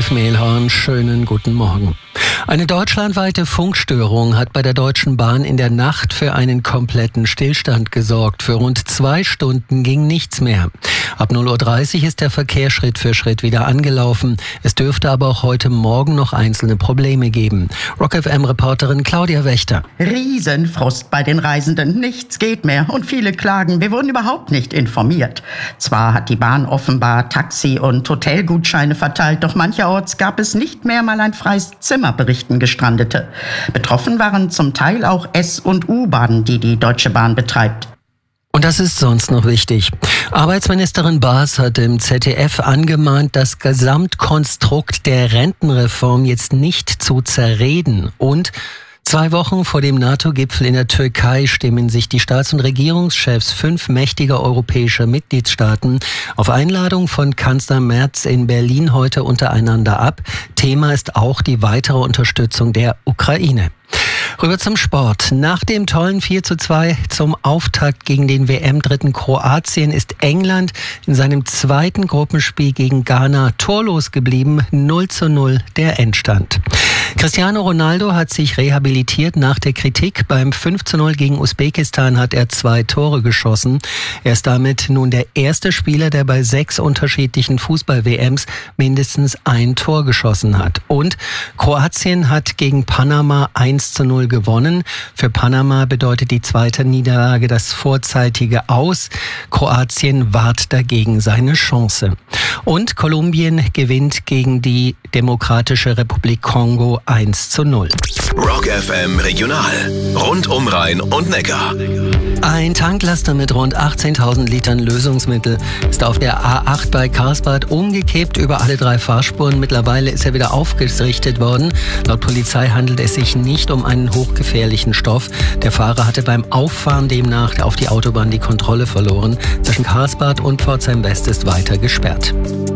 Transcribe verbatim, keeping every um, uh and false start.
Ralf Mehlhorn, schönen guten Morgen. Eine deutschlandweite Funkstörung hat bei der Deutschen Bahn in der Nacht für einen kompletten Stillstand gesorgt. Für rund zwei Stunden ging nichts mehr. Ab null Uhr dreißig ist der Verkehr Schritt für Schritt wieder angelaufen. Es dürfte aber auch heute Morgen noch einzelne Probleme geben. Rock F M-Reporterin Claudia Wächter. Riesenfrust bei den Reisenden. Nichts geht mehr und viele klagen. Wir wurden überhaupt nicht informiert. Zwar hat die Bahn offenbar Taxi- und Hotelgutscheine verteilt, doch mancherorts gab es nicht mehr mal ein freies Zimmer, berichten Gestrandete. Betroffen waren zum Teil auch S- und U-Bahnen, die die Deutsche Bahn betreibt. Und das ist sonst noch wichtig. Arbeitsministerin Baas hat im Z D F angemahnt, das Gesamtkonstrukt der Rentenreform jetzt nicht zu zerreden. Und zwei Wochen vor dem NATO-Gipfel in der Türkei stimmen sich die Staats- und Regierungschefs fünf mächtiger europäischer Mitgliedstaaten auf Einladung von Kanzler Merz in Berlin heute untereinander ab. Thema ist auch die weitere Unterstützung der Ukraine. Rüber zum Sport. Nach dem tollen vier zu zwei zum Auftakt gegen den W M-Dritten Kroatien ist England in seinem zweiten Gruppenspiel gegen Ghana torlos geblieben. null zu null der Endstand. Cristiano Ronaldo hat sich rehabilitiert nach der Kritik. Beim fünf zu null gegen Usbekistan hat er zwei Tore geschossen. Er ist damit nun der erste Spieler, der bei sechs unterschiedlichen Fußball-W Ms mindestens ein Tor geschossen hat. Und Kroatien hat gegen Panama eins zu null gewonnen. Für Panama bedeutet die zweite Niederlage das vorzeitige Aus. Kroatien wahrt dagegen seine Chance. Und Kolumbien gewinnt gegen die Demokratische Republik Kongo eins zu null. Rock F M Regional. Rund um Rhein und Neckar. Ein Tanklaster mit rund achtzehntausend Litern Lösungsmittel ist auf der A acht bei Karlsbad umgekippt über alle drei Fahrspuren. Mittlerweile ist er wieder aufgerichtet worden. Laut Polizei handelt es sich nicht um einen hochgefährlichen Stoff. Der Fahrer hatte beim Auffahren demnach auf die Autobahn die Kontrolle verloren. Zwischen Karlsbad und Pforzheim West ist weiter gesperrt.